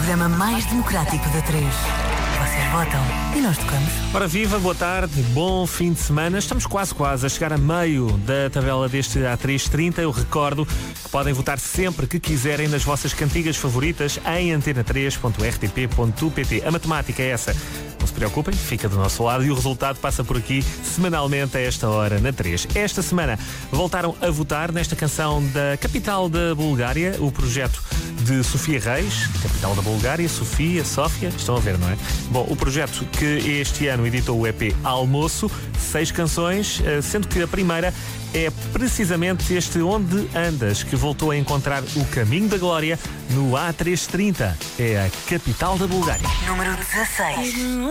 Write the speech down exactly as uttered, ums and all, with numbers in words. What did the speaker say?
programa mais democrático da três. Vocês votam e nós tocamos. Ora viva, boa tarde, bom fim de semana. Estamos quase quase a chegar a meio da tabela deste A três trinta. Eu recordo que podem votar sempre que quiserem nas vossas cantigas favoritas em antena três ponto r t p ponto pt. A matemática é essa. Não se preocupem, fica do nosso lado e o resultado passa por aqui semanalmente a esta hora na três. Esta semana voltaram a votar nesta canção da capital da Bulgária, o projeto de Sofia Reis, capital da Bulgária, Sofia, Sófia, estão a ver, não é? Bom, o projeto que este ano editou o E P Almoço, seis canções, sendo que a primeira é precisamente este Onde Andas, que voltou a encontrar o caminho da glória no A três trinta. É a capital da Bulgária. Número dezasseis.